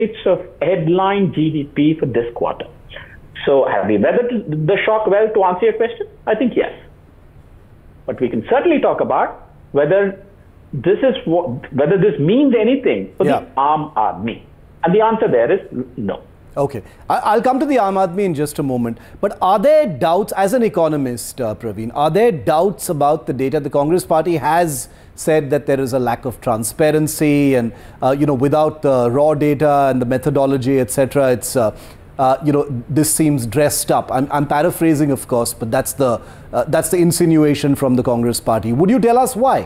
of headline GDP for this quarter. So have we weathered the shock well, to answer your question? I think yes. But we can certainly talk about whether this means anything for the Aam Aadmi. And the answer there is no. Okay. I'll come to the Aam Aadmi in just a moment. But are there doubts, as an economist, Praveen, are there doubts about the data? The Congress party has said that there is a lack of transparency and, without the raw data and the methodology, etc., it's, this seems dressed up. I'm paraphrasing, of course, but that's the insinuation from the Congress party. Would you tell us why?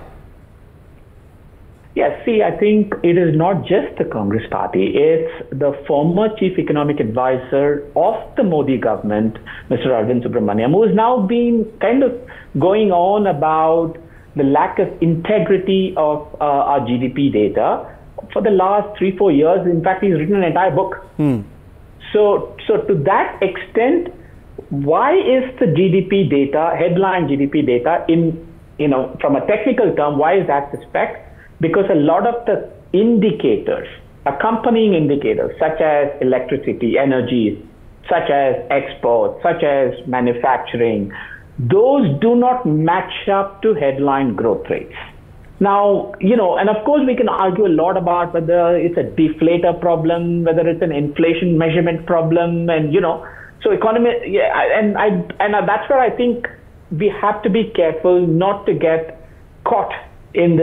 Yes, see, I think it is not just the Congress party. It's the former chief economic advisor of the Modi government, Mr. Arvind Subramanian, who has now been kind of going on about the lack of integrity of our GDP data for the last 3-4 years. In fact, he's written an entire book. So to that extent, why is the GDP data, headline GDP data, from a technical term, why is that suspect? Because a lot of the indicators, accompanying indicators, such as electricity, energy, such as exports, such as manufacturing, those do not match up to headline growth rates. Now, and of course we can argue a lot about whether it's a deflator problem, whether it's an inflation measurement problem, and so economy, and that's where I think we have to be careful not to get caught in the